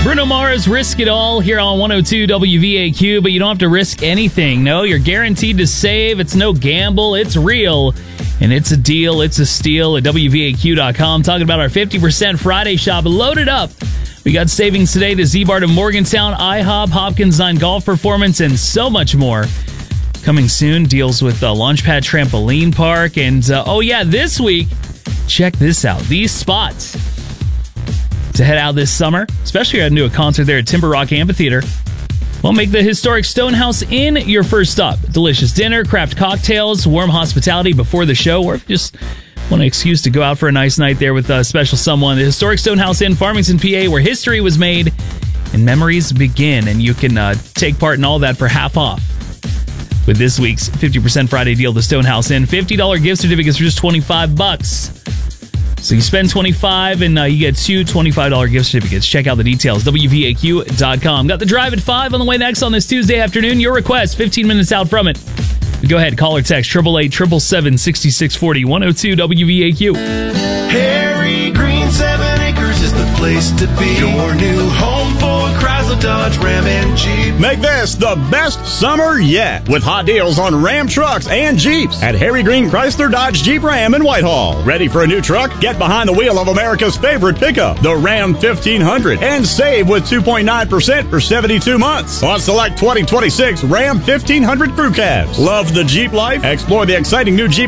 Bruno Mars, Risk It All here on 102 WVAQ, but you don't have to risk anything. No, you're guaranteed to save. It's no gamble. It's real. And it's a deal. It's a steal at WVAQ.com. Talking about our 50% Friday shop. Loaded up. We got savings today to Z-Bar to Morgantown, IHOP, Hopkins 9 Golf Performance, and so much more. Coming soon, deals with Launchpad Trampoline Park. And, this week, check this out. These spots to head out this summer, especially heading to a concert there at Timber Rock Amphitheater. Well, make the historic Stonehouse Inn your first stop. Delicious dinner, craft cocktails, warm hospitality before the show, or if you just want an excuse to go out for a nice night there with a special someone. The historic Stonehouse Inn, Farmington, PA, where history was made and memories begin. And you can take part in all that for half off with this week's 50% Friday deal, the Stonehouse Inn. $50 gift certificates for just $25. So you spend $25 and you get two $25 gift certificates. Check out the details, WVAQ.com. Got the drive at 5 on the way next on this Tuesday afternoon. Your request, 15 minutes out from it. Go ahead, call or text 888-777-6640, 102 WVAQ. Harry Green 7 Acres is the place to be. Your new home for Chrysler, Dodge, Ram, and Jeep. Make this the best summer yet with hot deals on Ram trucks and Jeeps at Harry Green Chrysler, Dodge, Jeep, Ram in Whitehall. Ready for a new truck? Get behind the wheel of America's favorite pickup, the Ram 1500, and save with 2.9% for 72 months on select 2026 Ram 1500 crew cabs. Love the Jeep life? Explore the exciting new Jeep